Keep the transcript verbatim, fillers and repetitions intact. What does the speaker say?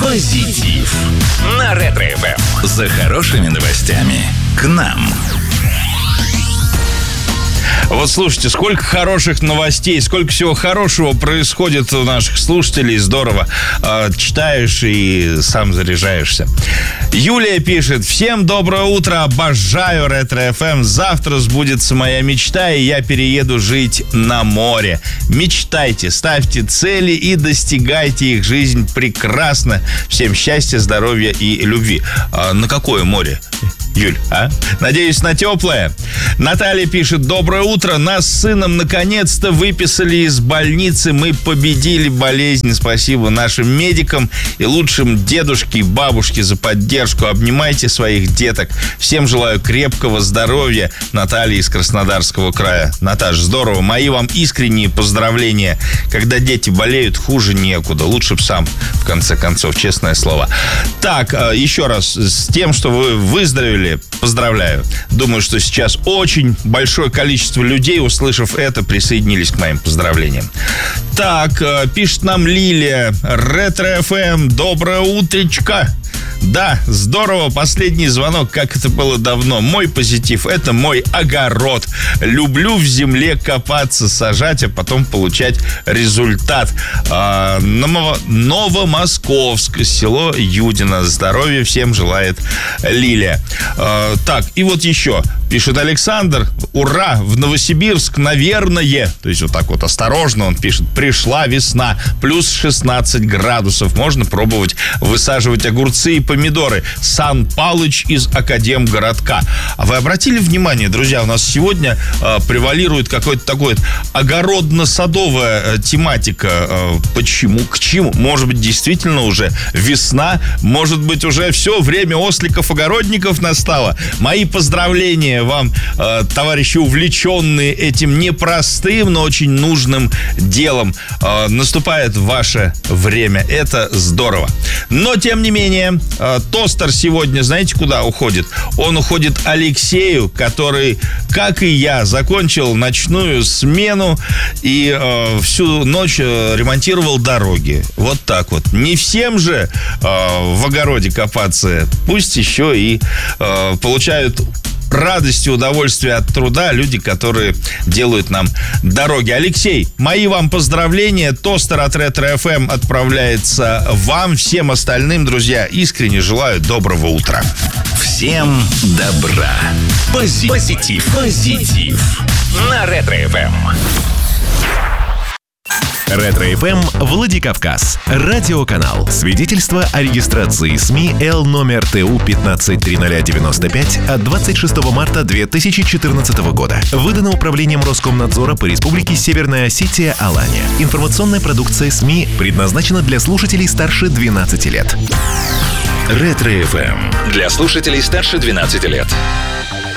Позитив на Ретро-эф эм. За хорошими новостями к нам. Вот слушайте, сколько хороших новостей, сколько всего хорошего происходит у наших слушателей. Здорово. Э, читаешь и сам заряжаешься. Юлия пишет: всем доброе утро, обожаю Ретро-эф эм. Завтра сбудется моя мечта, и я перееду жить на море. Мечтайте, ставьте цели и достигайте их. Жизнь прекрасна. Всем счастья, здоровья и любви. А на какое море, Юль, а? Надеюсь, на теплое. Наталья пишет: доброе утро. Нас с сыном наконец-то выписали из больницы. Мы победили болезнь. Спасибо нашим медикам и лучшим дедушке и бабушке за поддержку. Обнимайте своих деток. Всем желаю крепкого здоровья. Наталья из Краснодарского края. Наташ, здорово. Мои вам искренние поздравления. Когда дети болеют, хуже некуда. Лучше б сам, в конце концов, честное слово. Так, еще раз, с тем, что вы выздоровели, поздравляю. Думаю, что сейчас очень большое количество людей, услышав это, присоединились к моим поздравлениям. Так, пишет нам Лилия: Ретро-эф эм, доброе утречко. Да, здорово, последний звонок, как это было давно. Мой позитив — это мой огород. Люблю в земле копаться, сажать, а потом получать результат. а, Новомосковск, село Юдино. Здоровья всем желает Лилия. а, Так, и вот еще пишет Александр: ура, в Новосибирск, наверное, то есть вот так вот осторожно он пишет, пришла весна, плюс шестнадцать градусов, можно пробовать высаживать огурцы и помидоры. Сан Палыч из Академгородка. А вы обратили внимание, друзья, у нас сегодня э, превалирует какой-то такой огородно-садовая э, тематика. Э, почему? К чему? Может быть, действительно уже весна, может быть, уже все, время осликов-огородников настало. Мои поздравления вам, э, товарищи, увлеченные этим непростым, но очень нужным делом. Э, наступает ваше время. Это здорово. Но, тем не менее, э, тостер сегодня, знаете, куда уходит? Он уходит Алексею, который, как и я, закончил ночную смену и э, всю ночь э, ремонтировал дороги. Вот так вот. Не всем же э, в огороде копаться. Пусть еще и э, получают радость и удовольствие от труда люди, которые делают нам дороги. Алексей, мои вам поздравления. Тостер от Ретро-эф эм отправляется вам. Всем остальным, друзья, искренне желаю доброго утра. Всем добра. Позитив. Позитив. Позитив. На Ретро-эф эм. Ретро-эф эм Владикавказ. Радиоканал. Свидетельство о регистрации СМИ Л номер Т У пятнадцать триста девяносто пять от двадцать шестого марта две тысячи четырнадцатого года. Выдано Управлением Роскомнадзора по Республике Северная Осетия Алания. Информационная продукция СМИ предназначена для слушателей старше двенадцати лет. Ретро-эф эм для слушателей старше двенадцати лет.